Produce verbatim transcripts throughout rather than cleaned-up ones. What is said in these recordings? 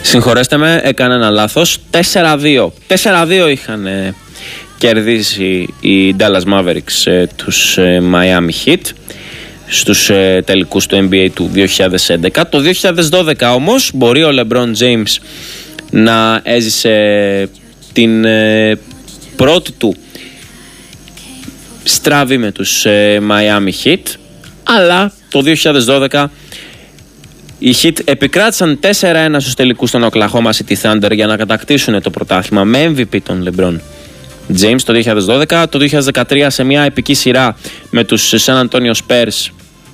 Συγχωρέστε με, έκανα ένα λάθος. τέσσερα δύο. τέσσερα δύο είχαν ε, κερδίσει οι Dallas Mavericks ε, τους ε, Miami Heat στους ε, τελικούς του N B A του δύο χιλιάδες έντεκα. Το δύο χιλιάδες δώδεκα όμως μπορεί ο LeBron James να έζησε την ε, πρώτη του στραβή με τους ε, Miami Heat, αλλά το δύο χιλιάδες δώδεκα οι Heat επικράτησαν τέσσερα ένα στους τελικούς των Oklahoma City Thunder για να κατακτήσουν το πρωτάθλημα με εμ βι πι τον LeBron James το δύο χιλιάδες δώδεκα. Το δύο χιλιάδες δεκατρία σε μια επική σειρά με τους San Antonio Spurs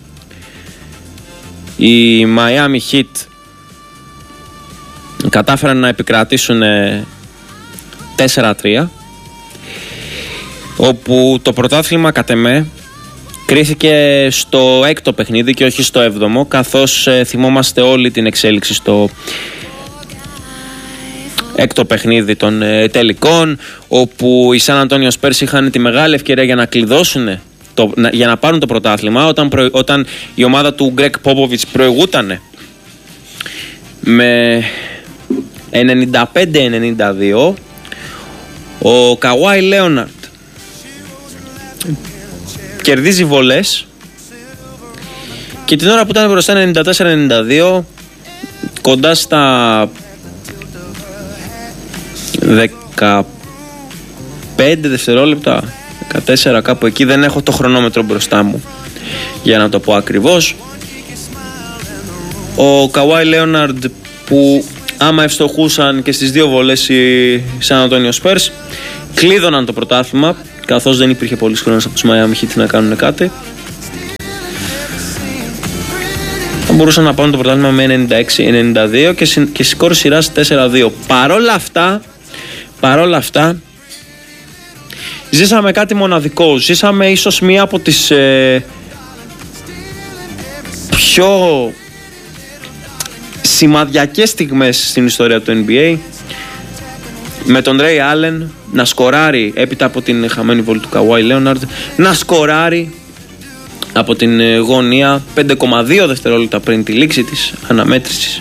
οι Miami Heat κατάφεραν να επικρατήσουν τέσσερα τρία, όπου το πρωτάθλημα κατ' εμέ κρίθηκε στο έκτο παιχνίδι και όχι στο έβδομο, καθώς ε, θυμόμαστε όλη την εξέλιξη στο έκτο παιχνίδι των ε, τελικών, όπου οι San Antonio Spurs είχαν τη μεγάλη ευκαιρία για να κλειδώσουν, το, να, για να πάρουν το πρωτάθλημα, όταν, προ, όταν η ομάδα του Greg Popovich προηγούταν με ενενήντα πέντε ενενήντα δύο. Ο Kawhi Leonard κερδίζει βολές και την ώρα που ήταν μπροστά ενενήντα τέσσερα ενενήντα δύο, κοντά στα δεκαπέντε δευτερόλεπτα, δεκατέσσερα κάπου εκεί, δεν έχω το χρονόμετρο μπροστά μου για να το πω ακριβώς, ο Kawhi Leonard, που άμα ευστοχούσαν και στις δύο βολές οι San Antonio Spurs, κλείδωναν το πρωτάθλημα, καθώς δεν υπήρχε πολύς χρόνος από τους Miami Heat να κάνουν κάτι. Θα μπορούσαν να πάρουν το πρωτάθλημα με ενενήντα έξι ενενήντα δύο και, συ, και σκορ σειράς τέσσερα δύο. Παρόλα αυτά, παρόλα αυτά, ζήσαμε κάτι μοναδικό. Ζήσαμε ίσως μία από τις ε, πιο σημαδιακές στιγμές στην ιστορία του N B A, με τον Ray Allen να σκοράρει έπειτα από την χαμένη βολή του Kawhi Leonard, να σκοράρει από την γωνία πέντε κόμμα δύο δευτερόλεπτα πριν τη λήξη της αναμέτρησης.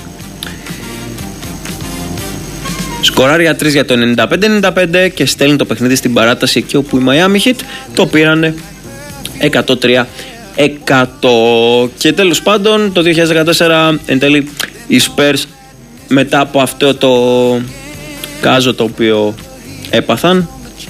Σκοράρει για τρεις για το ενενήντα πέντε ενενήντα πέντε και στέλνει το παιχνίδι στην παράταση, εκεί όπου οι Miami Heat το πήρανε εκατό τρία εκατό. Και τέλος πάντων το δύο χιλιάδες δεκατέσσερα εν τέλει οι Spurs, μετά από αυτό το κάζο το οποίο έπαθαν,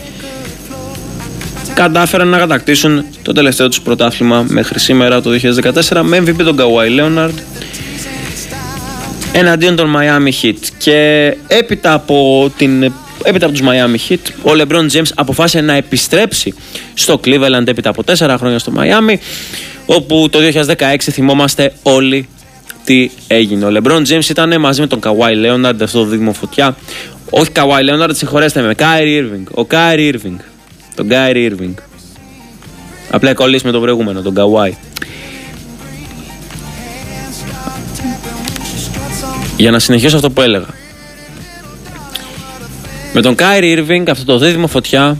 κατάφεραν να κατακτήσουν το τελευταίο τους πρωτάθλημα μέχρι σήμερα το δύο χιλιάδες δεκατέσσερα με εμ βι πι τον Kawhi Leonard εναντίον των Miami Heat. Και έπειτα από, την, έπειτα από τους Miami Heat, ο LeBron James αποφάσισε να επιστρέψει στο Cleveland έπειτα από τέσσερα χρόνια στο Miami, όπου το δύο χιλιάδες δεκαέξι θυμόμαστε όλοι τι έγινε. Ο LeBron James ήταν μαζί με τον Kawhi Leonard, αυτό το δίδυμο φωτιά. Όχι Kawhi Leonard, συγχωρέστε με, Kyrie Irving. Ο Kyrie Irving. Τον Kyrie Irving. Απλά κολλήσει με τον προηγούμενο, τον Kawhi. Για να συνεχίσω αυτό που έλεγα. Με τον Kyrie Irving, αυτό το δίδυμο φωτιά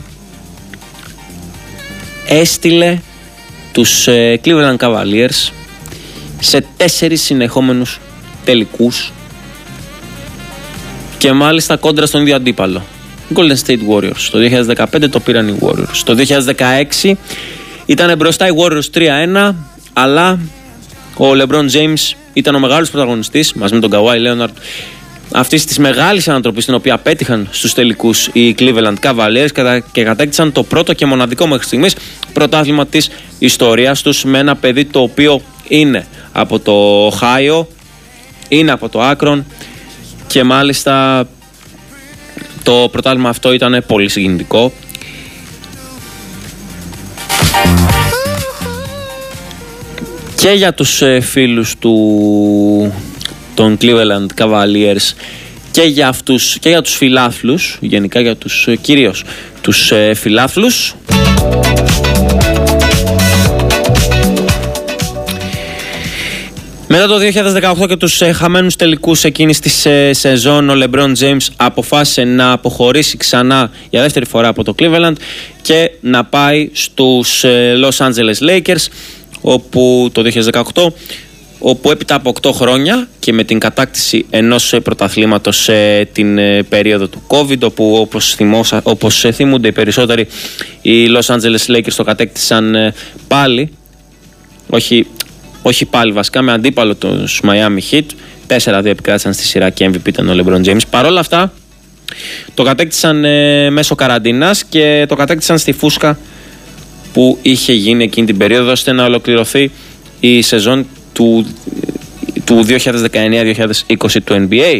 έστειλε τους ε, Cleveland Cavaliers σε τέσσερις συνεχόμενους τελικούς, και μάλιστα κόντρα στον ίδιο αντίπαλο, Golden State Warriors. Το δύο χιλιάδες δεκαπέντε το πήραν οι Warriors. Το δύο χιλιάδες δεκαέξι ήταν μπροστά οι Warriors τρία ένα, αλλά ο LeBron James ήταν ο μεγάλος πρωταγωνιστής μαζί με τον Kawhi Leonard αυτής της μεγάλης ανατροπής, την οποία πέτυχαν στους τελικούς οι Cleveland Cavaliers και κατέκτησαν το πρώτο και μοναδικό μέχρι στιγμής πρωτάθλημα της ιστορίας τους, με ένα παιδί το οποίο είναι από το Ohio, είναι από το Akron, και μάλιστα το πρωτάθλημα αυτό ήταν πολύ συγκινητικό. Και για τους ε, φίλους του των Cleveland Cavaliers και για αυτούς και για τους φιλάθλους, γενικά για τους ε, κυρίως τους ε, φιλάθλους. Μετά το δύο χιλιάδες δεκαοκτώ και τους ε, χαμένους τελικούς εκείνης της ε, σεζόν, ο LeBron James αποφάσισε να αποχωρήσει ξανά για δεύτερη φορά από το Cleveland και να πάει στους ε, Los Angeles Lakers, όπου το δύο χιλιάδες δεκαοκτώ όπου έπειτα από οκτώ χρόνια και με την κατάκτηση ενός πρωταθλήματος σε την περίοδο του COVID, όπου όπως, θυμόσα, όπως θυμούνται οι περισσότεροι, οι Los Angeles Lakers το κατέκτησαν πάλι, όχι, όχι πάλι βασικά, με αντίπαλο τους Miami Heat. τέσσερα δύο επικράτησαν στη σειρά και εμ βι πι ήταν ο LeBron James. Παρ' όλα αυτά το κατέκτησαν ε, μέσω καραντίνας και το κατέκτησαν στη φούσκα που είχε γίνει εκείνη την περίοδο, ώστε να ολοκληρωθεί η σεζόν του, του δύο χιλιάδες δεκαεννιά δύο χιλιάδες είκοσι του N B A.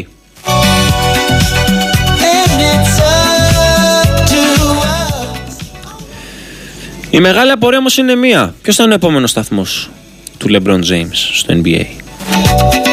Η μεγάλη απορία όμως είναι μία. Ποιος θα είναι ο επόμενος σταθμός του LeBron James στο N B A?